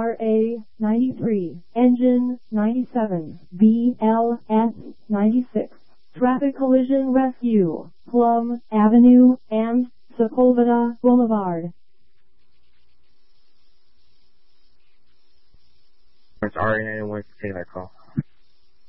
RA 93, Engine 97, BLS 96. Traffic collision rescue, Plum Avenue and Sepulveda Boulevard. It's RA 91 to take that call.